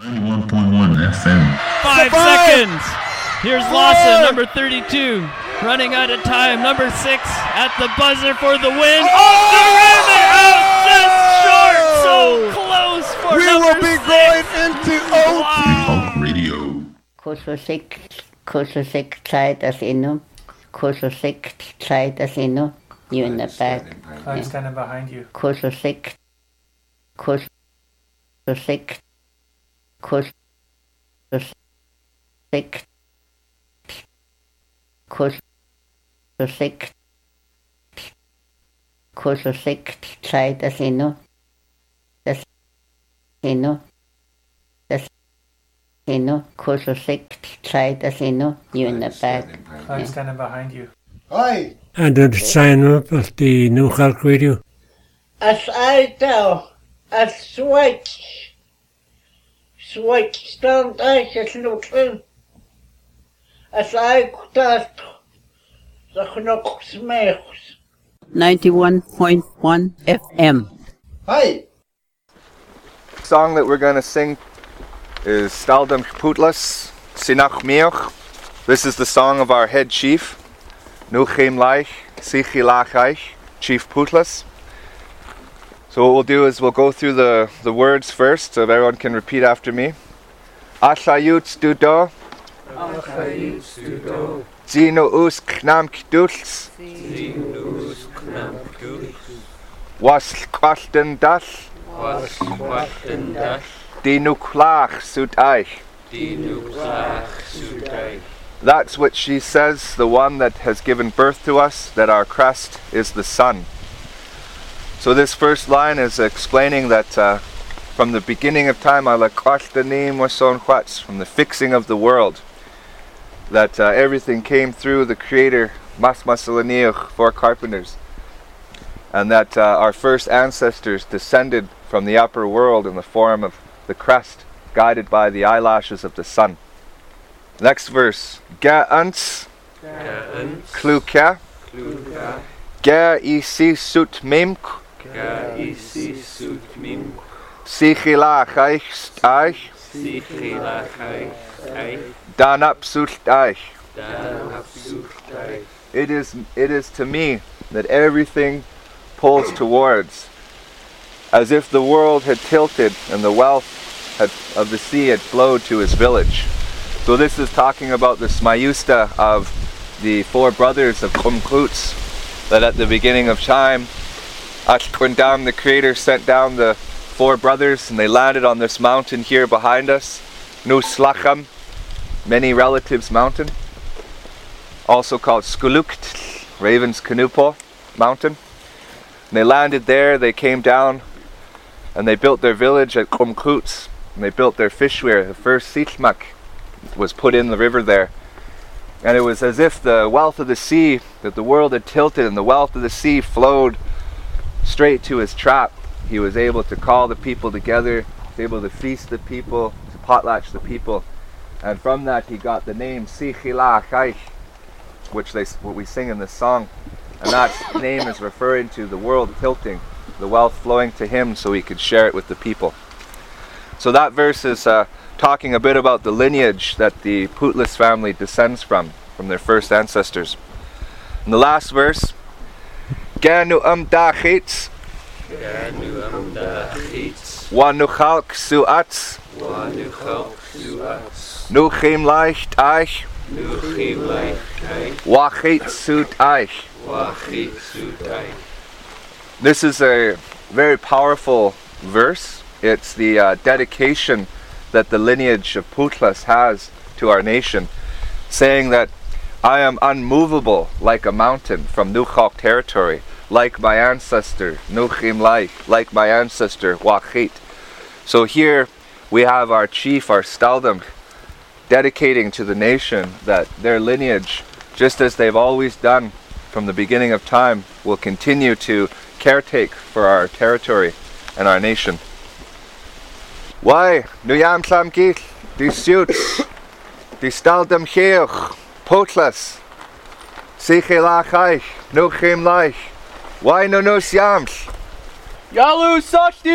91.1 FM. 5 seconds. Here's Lawson, number 32. Running out of time. Number 6 at the buzzer for the win. Off the rim and out just short. So close for we number 6. We will be going into OT. Wow. Radio. Kursusik Zeit das Inno. Kursusik Zeit das Inno. You in the back. I'm standing behind you. Kursusik. Kursusik. Kursusik. Kursusik. Kursusik Zeit das Inno. Das Inno. Das Inno. Kursusik Zeit das Inno. You in the back. I'm standing behind you. Hi. And the sign up of the New Hulk Radio. As I tell, as switch stand I just looking. As I start the knock smells. 91.1 FM. Hi. The song that we're going to sing is Staldam Putlas, Sinach Mioch. This is the song of our head chief, Nuchem Laich, Sichi Lachaich, Chief Putlas. So what we'll do is we'll go through the words first so everyone can repeat after me. Ashayut Studo, Zino Us Knam Kdulz, Was Kwachten Das, Dinuklach Sudaich. That's what she says, the one that has given birth to us, that our crest is the sun. So this first line is explaining that from the beginning of time, from the fixing of the world, that everything came through the Creator, Mas Masalaniuch, four carpenters, and that our first ancestors descended from the upper world in the form of the crest, guided by the eyelashes of the sun. Next verse. Ga'ants Kluka Ga isi sut mimk Sichilach eich staich Danap sultaich. It is to me that everything pulls towards, as if the world had tilted and the wealth of the sea had flowed to his village. So this is talking about the Smayusta of the four brothers of Kumklutz, that at the beginning of time, Ashkwindam, the Creator, sent down the four brothers, and they landed on this mountain here behind us, Nuslacham, many relatives mountain, also called Skulukt, Raven's Kanupo mountain. And they landed there, they came down, and they built their village at Kumklutz, and they built their fishweir. The first Sichmak was put in the river there. And it was as if the wealth of the sea, that the world had tilted and the wealth of the sea flowed straight to his trap. He was able to call the people together, he was able to feast the people, to potlatch the people. And from that he got the name Sichila Chaich, what we sing in this song. And that name is referring to the world tilting, the wealth flowing to him so he could share it with the people. So that verse is talking a bit about the lineage that the Putlas family descends from their first ancestors. And the last verse, Ganu dachitz, Wanuchalk suatz, Nuchim leicht eich, Wachit sut eich. This is a very powerful verse. It's the dedication that the lineage of Putlas has to our nation, saying that I am unmovable like a mountain from Nuchok territory, like my ancestor Nuchim like my ancestor Wachit. So here we have our chief, our Staldam, dedicating to the nation that their lineage, just as they've always done from the beginning of time, will continue to caretake for our territory and our nation. Why, nu jam slam gil, die suits, die Staldam Cheoch, Putlas, Sichilach, Nuchim Laich, why no jams? Yalu Sach